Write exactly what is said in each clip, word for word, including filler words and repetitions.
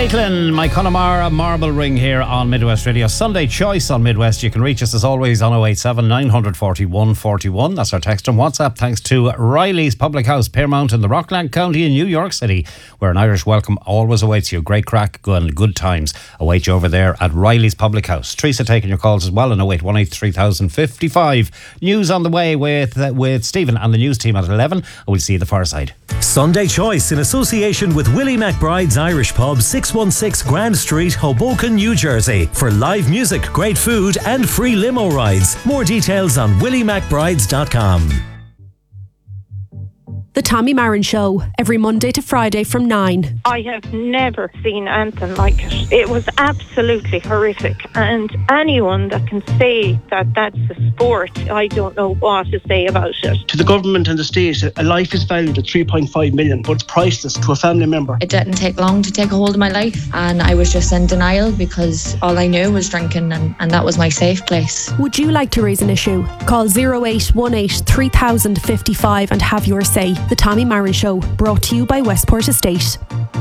Caitlin, my Connemara marble ring here on Midwest Radio. Sunday choice on Midwest. You can reach us as always on oh eight seven, nine four one, four one. That's our text and WhatsApp. Thanks to Riley's Public House, Piermount in the Rockland County in New York City, where an Irish welcome always awaits you. Great crack, good, good times await you over there at Riley's Public House. Teresa taking your calls as well on oh eight one eight, three thousand fifty-five. News on the way with, uh, with Stephen and the news team at eleven. And we'll see you the far side. Sunday choice in association with Willie McBride's Irish Pub, six one six Grand Street, Hoboken, New Jersey. For live music, great food and free limo rides. More details on willie mcbrides dot com. The Tommy Marin Show, every Monday to Friday from nine. I have never seen anything like it. It was absolutely horrific. And anyone that can say that that's a sport, I don't know what to say about it. To the government and the state, a life is valued at three point five million, but it's priceless to a family member. It didn't take long to take a hold of my life, and I was just in denial because all I knew was drinking, and, and that was my safe place. Would you like to raise an issue? Call oh eight one eight, three thousand fifty-five and have your say. The Tommy Marin Show, brought to you by Westport Estate.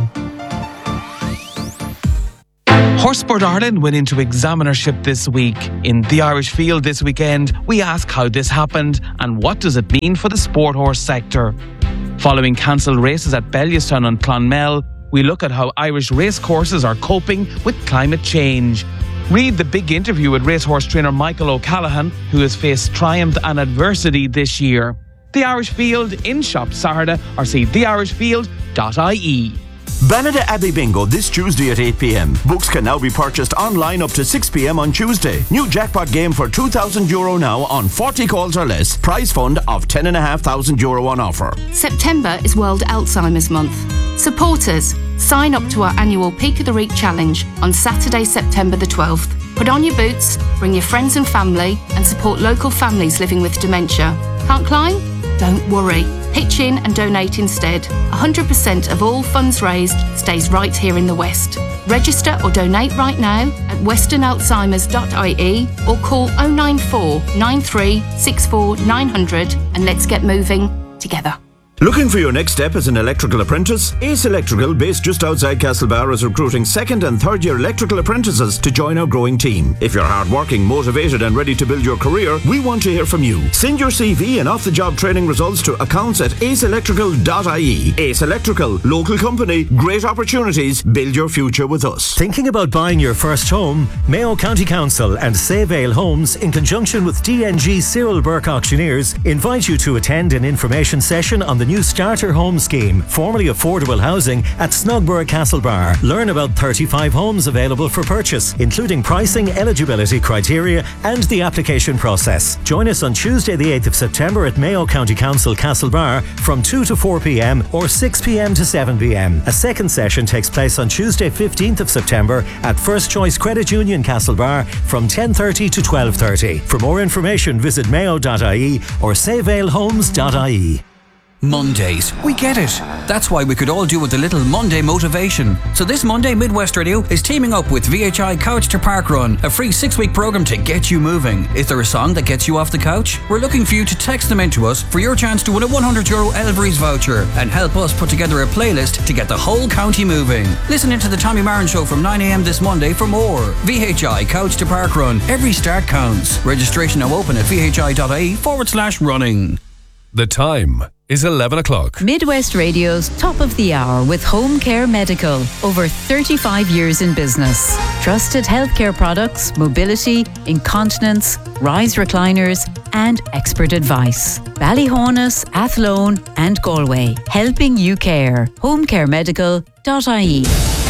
Horsesport Ireland went into examinership this week. In the Irish Field this weekend, we ask how this happened and what does it mean for the sport horse sector. Following cancelled races at Bellewstown and Clonmel, we look at how Irish racecourses are coping with climate change. Read the big interview with racehorse trainer Michael O'Callaghan, who has faced triumph and adversity this year. The Irish Field in shop Saturday, or see the irish field dot I E. Banada Abbey Bingo this Tuesday at eight p.m. Books can now be purchased online up to six p.m. on Tuesday. New jackpot game for two thousand euro now on forty calls or less. Prize fund of ten thousand five hundred euro on offer. September is World Alzheimer's Month. Supporters, sign up to our annual Peak of the Reek Challenge on Saturday, September the twelfth. Put on your boots, bring your friends and family, and support local families living with dementia. Can't climb? Don't worry. Pitch in and donate instead. one hundred percent of all funds raised stays right here in the West. Register or donate right now at western alzheimers dot I E or call oh nine four, nine three six four, nine hundred and let's get moving together. Looking for your next step as an electrical apprentice? Ace Electrical, based just outside Castlebar, is recruiting second and third year electrical apprentices to join our growing team. If you're hardworking, motivated and ready to build your career, we want to hear from you. Send your C V and off-the-job training results to accounts at ace electrical dot I E. Ace Electrical, local company, great opportunities, build your future with us. Thinking about buying your first home? Mayo County Council and Save Ale Homes, in conjunction with D N G Cyril Burke Auctioneers, invite you to attend an information session on the new Starter Home Scheme, formerly affordable housing at Snugborough Castlebar. Learn about thirty-five homes available for purchase, including pricing, eligibility criteria and the application process. Join us on Tuesday the eighth of September at Mayo County Council Castlebar from two to four p.m. or six p.m. to seven p.m. A second session takes place on Tuesday fifteenth of September at First Choice Credit Union Castlebar from ten thirty to twelve thirty. For more information, visit mayo dot I E or save ale homes dot I E. Mondays. We get it. That's why we could all do with a little Monday motivation. So this Monday, Midwest Radio is teaming up with V H I Couch to Park Run, a free six-week program to get you moving. Is there a song that gets you off the couch? We're looking for you to text them in to us for your chance to win a one hundred euro Elvery's voucher and help us put together a playlist to get the whole county moving. Listen into the Tommy Marin Show from nine a.m. this Monday for more. V H I Couch to Park Run. Every start counts. Registration now open at V H I dot I E forward slash running. The time is eleven o'clock. Midwest Radio's Top of the Hour with Home Care Medical. Over thirty-five years in business. Trusted healthcare products, mobility, incontinence, rise recliners and expert advice. Ballyhonus, Athlone and Galway. Helping you care. home care medical dot I E.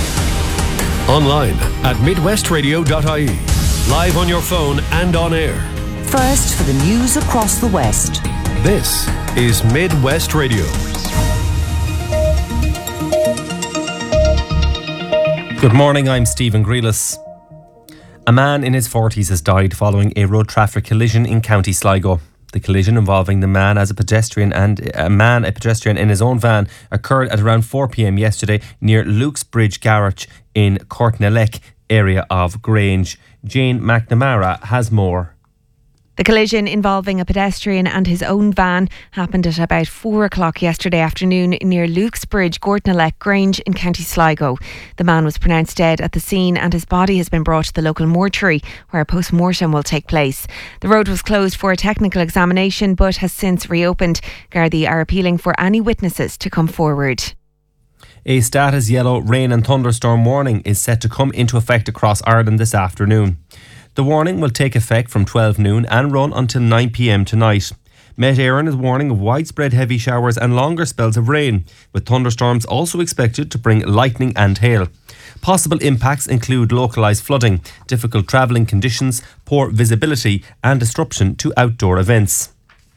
Online at midwest radio dot I E. Live on your phone and on air. First for the news across the West. This is Midwest Radio. Good morning, I'm Stephen Grealis. A man in his forties has died following a road traffic collision in County Sligo. The collision involving the man as a pedestrian and a man, a pedestrian in his own van, occurred at around four p.m. yesterday near Luke's Bridge Garage in Courtnelec area of Grange. Jane McNamara has more. The collision involving a pedestrian and his own van happened at about four o'clock yesterday afternoon near Luke's Bridge, Gortnalec Grange in County Sligo. The man was pronounced dead at the scene and his body has been brought to the local mortuary where a post-mortem will take place. The road was closed for a technical examination but has since reopened. Gardaí are appealing for any witnesses to come forward. A status yellow rain and thunderstorm warning is set to come into effect across Ireland this afternoon. The warning will take effect from twelve noon and run until nine p m tonight. Met Éireann is warning of widespread heavy showers and longer spells of rain, with thunderstorms also expected to bring lightning and hail. Possible impacts include localised flooding, difficult travelling conditions, poor visibility and disruption to outdoor events.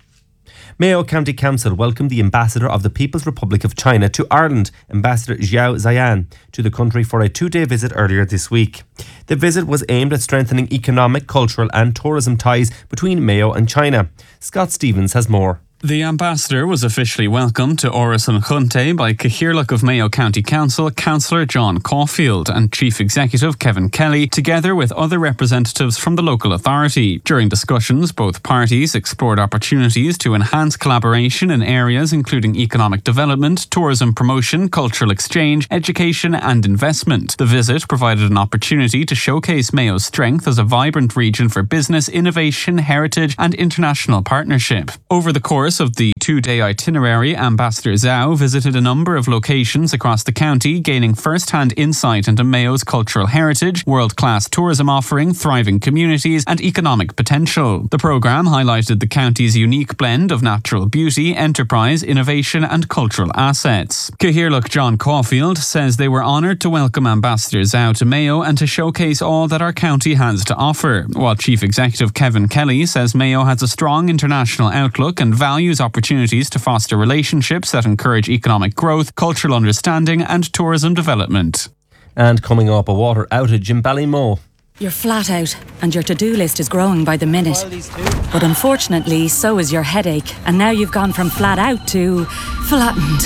Mayo County Council welcomed the Ambassador of the People's Republic of China to Ireland, Ambassador Zhao Ziyan, to the country for a two-day visit earlier this week. The visit was aimed at strengthening economic, cultural and tourism ties between Mayo and China. Scott Stevens has more. The ambassador was officially welcomed to Áras an Chunta by Cathaoirleach of Mayo County Council, Councillor John Caulfield, and Chief Executive Kevin Kelly, together with other representatives from the local authority. During discussions, both parties explored opportunities to enhance collaboration in areas including economic development, tourism promotion, cultural exchange, education and investment. The visit provided an opportunity to showcase Mayo's strength as a vibrant region for business, innovation, heritage and international partnership. Over the course of the two-day itinerary, Ambassador Zhao visited a number of locations across the county, gaining first-hand insight into Mayo's cultural heritage, world-class tourism offering, thriving communities and economic potential. The programme highlighted the county's unique blend of natural beauty, enterprise, innovation and cultural assets. Cathaoirleach John Caulfield says they were honoured to welcome Ambassador Zhao to Mayo and to showcase all that our county has to offer, while Chief Executive Kevin Kelly says Mayo has a strong international outlook and values opportunities to foster relationships that encourage economic growth, cultural understanding and tourism development. And coming up, a water outage in Ballymoe. You're flat out and your to-do list is growing by the minute. But unfortunately, so is your headache, and now you've gone from flat out to flattened.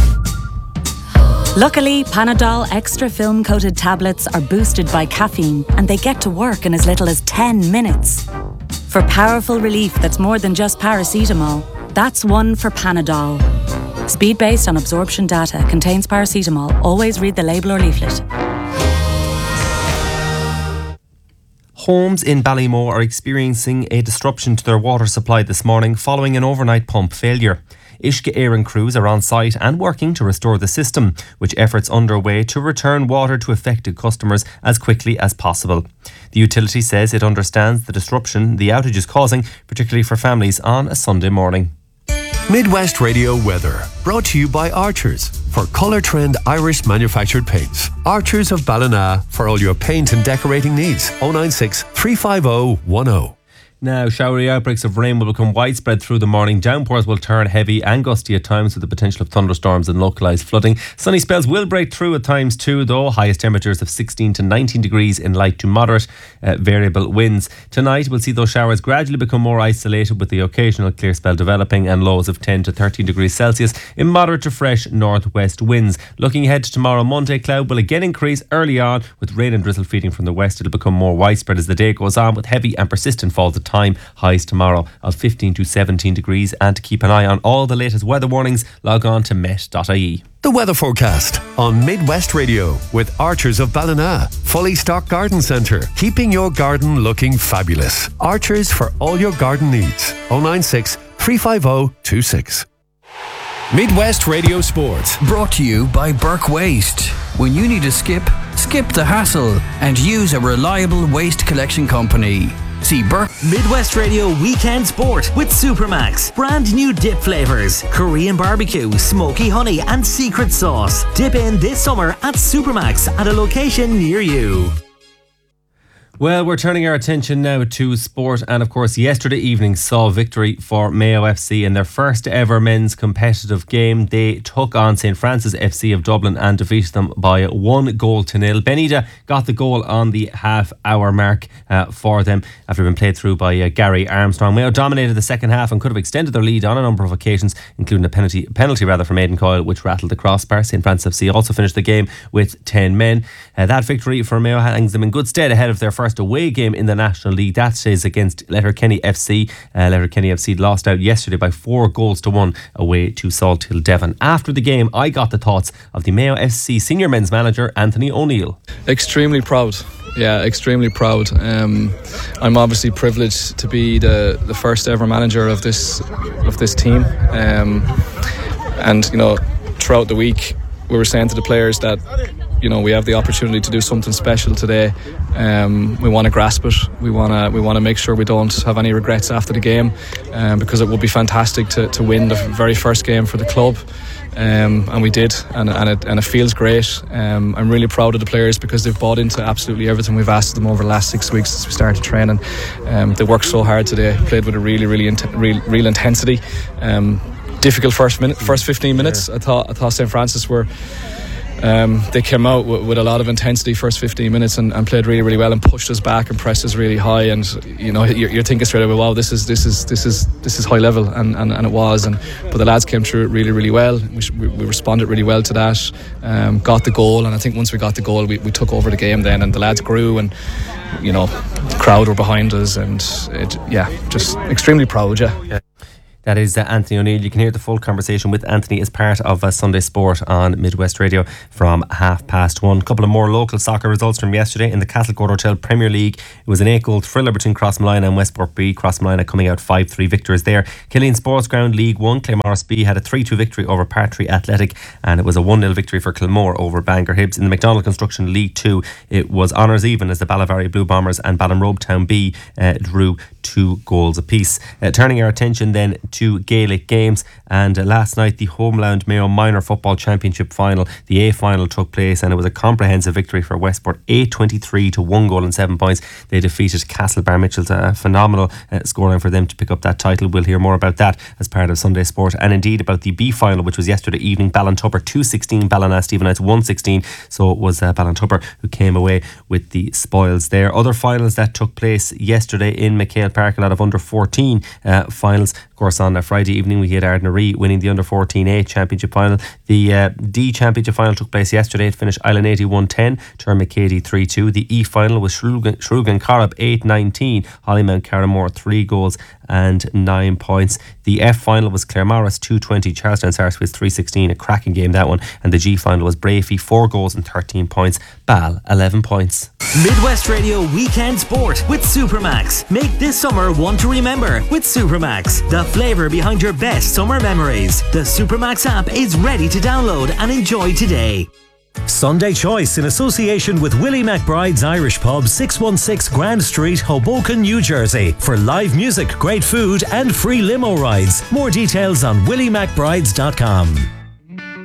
Luckily, Panadol Extra Film Coated tablets are boosted by caffeine and they get to work in as little as ten minutes. For powerful relief that's more than just paracetamol, that's one for Panadol. Speed based on absorption data, contains paracetamol. Always read the label or leaflet. Homes in Ballymoe are experiencing a disruption to their water supply this morning following an overnight pump failure. Uisce Éireann crews are on site and working to restore the system, with efforts underway to return water to affected customers as quickly as possible. The utility says it understands the disruption the outage is causing, particularly for families on a Sunday morning. Midwest Radio weather, brought to you by Archers for Colour Trend Irish manufactured paints. Archers of Ballina for all your paint and decorating needs. oh nine six, three five oh, one oh. Now, showery outbreaks of rain will become widespread through the morning. Downpours will turn heavy and gusty at times with the potential of thunderstorms and localised flooding. Sunny spells will break through at times too, though. Highest temperatures of sixteen to nineteen degrees in light to moderate uh, variable winds. Tonight, we'll see those showers gradually become more isolated with the occasional clear spell developing and lows of ten to thirteen degrees Celsius in moderate to fresh northwest winds. Looking ahead to tomorrow, Monday, cloud will again increase early on with rain and drizzle feeding from the west. It'll become more widespread as the day goes on with heavy and persistent falls at time. Highs tomorrow of fifteen to seventeen degrees. And to keep an eye on all the latest weather warnings, log on to met dot I E. The weather forecast on Midwest Radio with Archers of Ballina. Fully stocked garden centre, keeping your garden looking fabulous. Archers for all your garden needs. oh nine six, three five oh, two six. Midwest Radio Sport. Brought to you by Burke Waste. When you need a skip, skip the hassle and use a reliable waste collection company. See Burke. Midwest Radio Weekend Sport with Supermax. Brand new dip flavours. Korean barbecue, smoky honey and secret sauce. Dip in this summer at Supermax at a location near you. Well, we're turning our attention now to sport, and of course yesterday evening saw victory for Mayo F C in their first ever men's competitive game. They took on Saint Francis F C of Dublin and defeated them by one goal to nil. Benida got the goal on the half hour mark uh, for them after being played through by uh, Gary Armstrong. Mayo dominated the second half and could have extended their lead on a number of occasions, including a penalty penalty rather from Aidan Coyle, which rattled the crossbar. Saint Francis F C also finished the game with ten men. Uh, that victory for Mayo hangs them in good stead ahead of their first first away game in the National League. That is against Letterkenny F C. Uh, Letterkenny F C lost out yesterday by four goals to one away to Salthill Devon. After the game, I got the thoughts of the Mayo F C senior men's manager Anthony O'Neill. Extremely proud. Yeah, extremely proud. Um, I'm obviously privileged to be the, the first ever manager of this of this team. Um, and you know, throughout the week, we were saying to the players that, you know, we have the opportunity to do something special today. Um, we want to grasp it. We want to we want to make sure we don't have any regrets after the game, um, because it would be fantastic to, to win the very first game for the club. Um, and we did, and, and, it, and it feels great. Um, I'm really proud of the players because they've bought into absolutely everything we've asked them over the last six weeks since we started training. Um, they worked so hard today, played with a really, really int- real, real intensity. Um, difficult first minute, first fifteen minutes. I thought I thought Saint Francis were. Um, they came out w- with a lot of intensity first fifteen minutes and, and played really, really well and pushed us back and pressed us really high. And you know, you're, you're thinking straight away, wow, this is this is this is this is high level, and, and, and it was. And but the lads came through it really, really well. We, we responded really well to that. Um, got the goal, and I think once we got the goal, we, we took over the game then, and the lads grew, and you know, the crowd were behind us, and it, yeah, just extremely proud. Yeah. yeah. That is uh, Anthony O'Neill. You can hear the full conversation with Anthony as part of uh, Sunday Sport on Midwest Radio from half past one. A couple of more local soccer results from yesterday in the Castlecourt Hotel Premier League. It was an eight-goal thriller between Crossmolina and Westport B. Crossmolina coming out five three victors there. Killeen Sports Ground League one, Claremorris B had a three two victory over Partry Athletic, and it was a one nil victory for Kilmore over Bangor Hibs. In the McDonald Construction League two, it was honours even as the Ballavary Blue Bombers and Ballinrobe Town B uh, drew two goals apiece. Uh, turning our attention then to Gaelic games, and uh, last night the Homeland Mayo Minor Football Championship final, the A final, took place, and it was a comprehensive victory for Westport, eight twenty-three to one goal and seven points. They defeated Castlebar Mitchell's, a phenomenal uh, scoreline for them to pick up that title. We'll hear more about that as part of Sunday Sport, and indeed about the B final, which was yesterday evening. Ballintubber two sixteen, Ballina Stephenites one sixteen, so it was uh, Ballintubber who came away with the spoils there. Other finals that took place yesterday in McHale Park, a lot of under fourteen uh, finals. Of course, on a Friday evening we had Ardnaree winning the under fourteen A championship final. The uh, D championship final took place yesterday. It finished Island eighty one ten, Termacady three two. The E final was Shroogan Corrib eight nineteen, Hollymount Carramore three goals and nine points. The F final was Claremorris two twenty, Charlestown Sarsfields three sixteen, a cracking game that one. And the G final was Brafey four goals and thirteen points, Ball eleven points. Midwest Radio Weekend Sport with Supermax. Make this summer one to remember with Supermax, the flavour behind your best summer memories. The Supermax app is ready to download and enjoy today. Sunday Choice in association with Willie McBride's Irish Pub, six one six Grand Street, Hoboken, New Jersey, for live music, great food and free limo rides. More details on willie mcbrides dot com.